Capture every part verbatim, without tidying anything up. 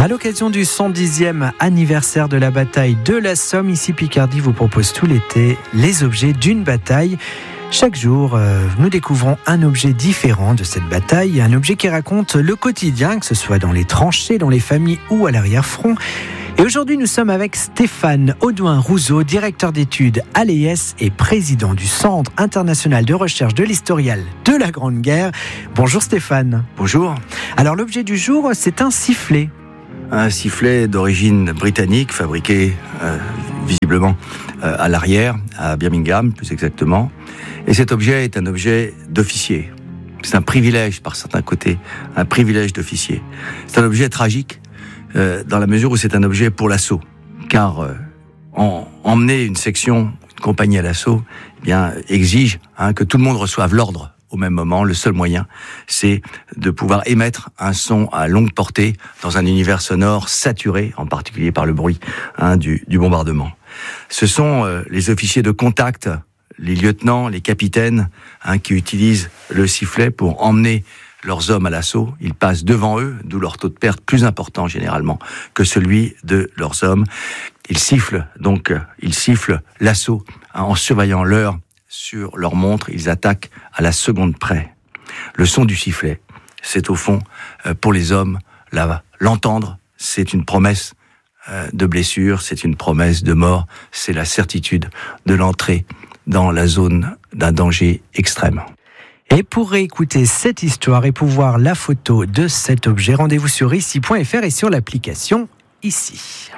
l'occasion du cent dixième anniversaire de la bataille de la Somme, ici Picardie vous propose tout l'été les objets d'une bataille. Chaque jour, euh, nous découvrons un objet différent de cette bataille, un objet qui raconte le quotidien, que ce soit dans les tranchées, dans les familles ou à l'arrière-front. Et aujourd'hui, nous sommes avec Stéphane Audouin-Rouzot, directeur d'études à l'E S et président du Centre international de recherche de l'historial de la Grande Guerre. Bonjour Stéphane. Bonjour. Alors l'objet du jour, c'est un sifflet. Un sifflet d'origine britannique, fabriqué euh, visiblement euh, à l'arrière, à Birmingham plus exactement. Et cet objet est un objet d'officier. C'est un privilège par certains côtés, un privilège d'officier. C'est un objet tragique euh, dans la mesure où c'est un objet pour l'assaut. Car euh, en, emmener une section, une compagnie à l'assaut, eh bien, exige hein, que tout le monde reçoive l'ordre au même moment. Le seul moyen, c'est de pouvoir émettre un son à longue portée dans un univers sonore saturé, en particulier par le bruit hein, du, du bombardement. Ce sont euh, les officiers de contact, les lieutenants, les capitaines hein, qui utilisent le sifflet pour emmener leurs hommes à l'assaut. Ils passent devant eux, d'où leur taux de perte plus important généralement que celui de leurs hommes. Ils sifflent donc, ils sifflent l'assaut hein, en surveillant l'heure sur leur montre. Ils attaquent à la seconde près. Le son du sifflet, c'est au fond euh, pour les hommes, là, l'entendre, c'est une promesse euh, de blessure, c'est une promesse de mort, c'est la certitude de l'entrée dans la zone d'un danger extrême. Et pour réécouter cette histoire et pour voir la photo de cet objet, rendez-vous sur ici point f r et sur l'application Ici.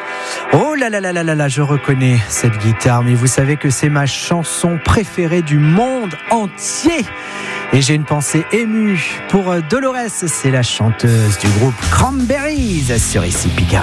Oh là là là là là là, je reconnais cette guitare, mais vous savez que c'est ma chanson préférée du monde entier. Et j'ai une pensée émue pour Dolores, c'est la chanteuse du groupe Cranberries sur ici Picardie.